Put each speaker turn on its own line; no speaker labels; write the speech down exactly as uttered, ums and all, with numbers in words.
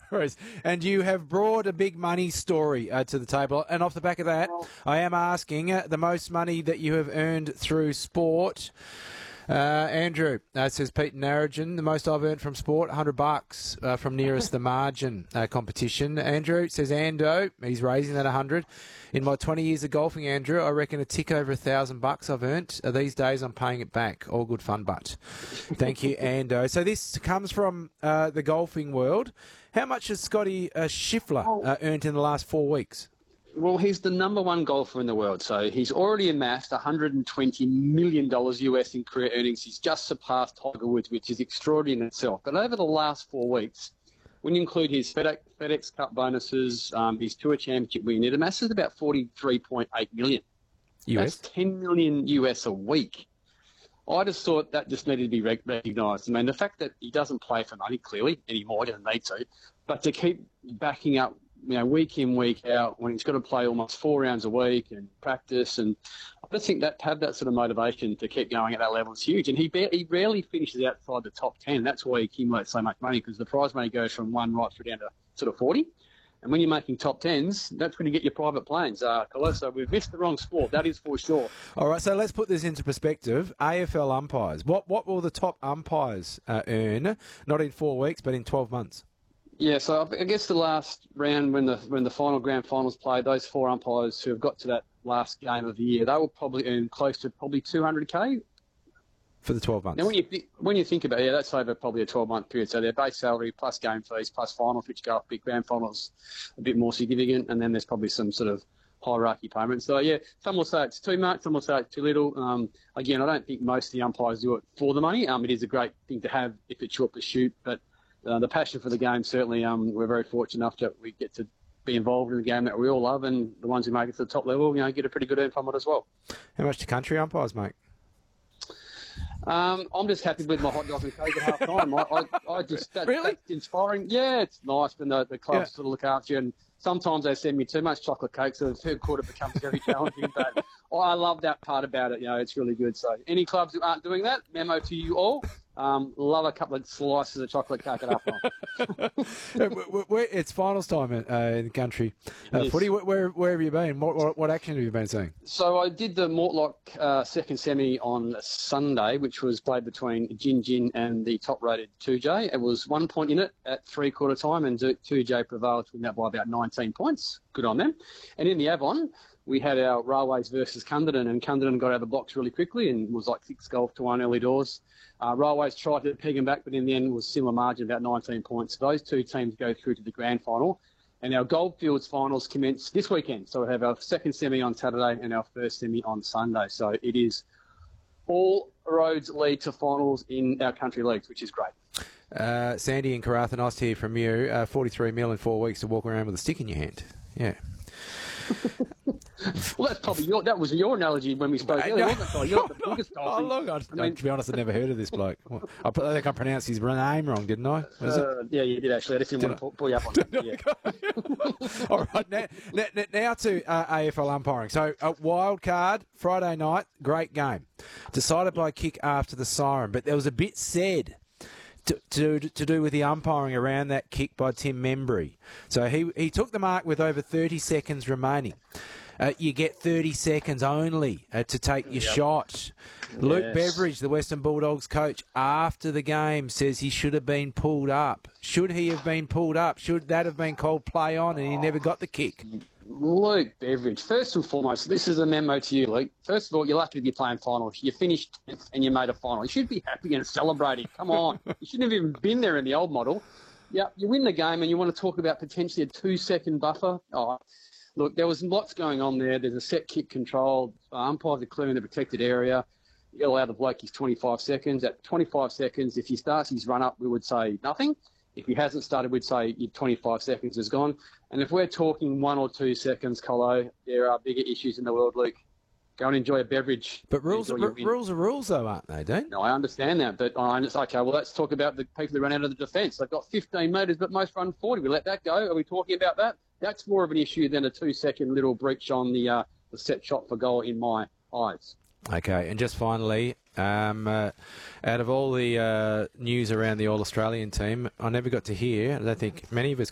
worries. And you have brought a big money story uh, to the table. And off the back of that, I am asking uh, the most money that you have earned through sport. Uh, Andrew, uh, says Pete Narragin, the most I've earned from sport, one hundred bucks uh, from nearest the margin uh, competition. Andrew says Ando, he's raising that one hundred. In my twenty years of golfing, Andrew, I reckon a tick over one thousand bucks I've earned. Uh, these days I'm paying it back. All good fun, but. Thank you, Ando. So this comes from uh, the golfing world. How much has Scotty uh, Scheffler uh, earned in the last four weeks?
Well, he's the number one golfer in the world, so he's already amassed one hundred twenty million dollars U S in career earnings. He's just surpassed Tiger Woods, which is extraordinary in itself. But over the last four weeks, when you include his FedEx, FedEx Cup bonuses, um, his Tour Championship win, it amasses about forty-three point eight million dollars.
U S?
That's ten million dollars U S a week. I just thought that just needed to be rec- recognised. I mean, the fact that he doesn't play for money, clearly, anymore, he doesn't need to, but to keep backing up, you know, week in, week out, when he's got to play almost four rounds a week and practice. And I just think that to have that sort of motivation to keep going at that level is huge. And he ba- he rarely finishes outside the top ten. That's why he accumulates so much money, because the prize money goes from one right through down to sort of forty. And when you're making top tens, that's when you get your private planes. Uh, Colosso, we've missed the wrong sport, that is for sure.
All right, so let's put this into perspective. A F L umpires. What, what will the top umpires uh, earn, not in four weeks, but in twelve months?
Yeah, so I guess the last round when the when the final grand finals played, those four umpires who have got to that last game of the year, they will probably earn close to probably two hundred K.
For the twelve months.
Now, when you th- when you think about it, yeah, that's over probably a twelve-month period. So their base salary plus game fees plus finals, which go up big grand finals, a bit more significant, and then there's probably some sort of hierarchy payments. So, yeah, some will say it's too much, some will say it's too little. Um, again, I don't think most of the umpires do it for the money. Um, it is a great thing to have if it's your pursuit, but uh, the passion for the game, certainly um, we're very fortunate enough that we get to be involved in the game that we all love, and the ones who make it to the top level, you know, get a pretty good earn from it as well.
How much do country umpires make?
Um, I'm just happy with my hot dog and coke at half time. I, I, I just that,
Really?
That's inspiring. Yeah, it's nice when the, the clubs
Yeah.
sort of look after you, and sometimes they send me too much chocolate cake, so the third quarter becomes very challenging. But I love that part about it. You know, it's really good. So any clubs who aren't doing that, memo to you all. Um, love a couple of slices of chocolate cake at half time.
It's finals time uh, in the country. Uh,
Yes.
Footy, where, where have you been? What, what, what action have you been seeing?
So I did the Mortlock uh, second semi on Sunday, which was played between Jin Jin and the top-rated two J. It was one point in it at three-quarter time, and two J prevailed to win that by about nineteen points. Good on them. And in the Avon, we had our Railways versus Cunderdin, and Cunderdin got out of the blocks really quickly and was like six golf to one early doors. Uh, Railways tried to peg them back, but in the end was similar margin, about nineteen points. Those two teams go through to the grand final. And our Goldfields finals commence this weekend. So we have our second semi on Saturday and our first semi on Sunday. So it is all roads lead to finals in our country leagues, which is great.
Uh, Sandy and Karatha, nice to hear from you. Uh, forty-three mil in four weeks to walk around with a stick in your hand. Yeah.
Well, that's probably your, that was your analogy when we spoke earlier, wasn't it? So you're the biggest
Oh,
golfer.
look, I,
I mean-
to be honest, I've never heard of this bloke. I, I think I pronounced his name wrong, didn't I? Was it?
Uh, yeah, you did actually. I just didn't
Did
want to pull, pull you up on that. Yeah.
All right, now, now, now to uh, A F L umpiring. So, a wild card, Friday night, great game. Decided by a kick after the siren, but there was a bit said to, to, to do with the umpiring around that kick by Tim Membry. So, he, he took the mark with over thirty seconds remaining. Uh, you get thirty seconds only uh, to take your
Yep.
shot. Luke
Yes.
Beveridge, the Western Bulldogs coach, after the game says he should have been pulled up. Should he have been pulled up? Should that have been called play on and he never got the kick?
Luke Beveridge, first and foremost, this is a memo to you, Luke. First of all, you're lucky to be playing finals. You finished tenth and you made a final. You should be happy and celebrating. Come on. You shouldn't have even been there in the old model. Yeah, you win the game and you want to talk about potentially a two-second buffer. Oh, look, there was lots going on there. There's a set kick control. Uh, umpires are clearing the protected area. You allow the bloke his twenty-five seconds. At twenty-five seconds, if he starts his run-up, we would say nothing. If he hasn't started, we'd say your twenty-five seconds is gone. And if we're talking one or two seconds, Colo, there are bigger issues in the world, Luke. Go and enjoy a beverage.
But rules,
Enjoy your
r-
win.
rules are rules, though, aren't they, Dean?
No, I understand that, but I just okay. Well, let's talk about the people that run out of the defence. They've got fifteen metres, but most run forty. We let that go. Are we talking about that? That's more of an issue than a two-second little breach on the uh, the set shot for goal in my eyes.
Okay, and just finally, um, uh, out of all the uh, news around the All-Australian team, I never got to hear, I don't think many of us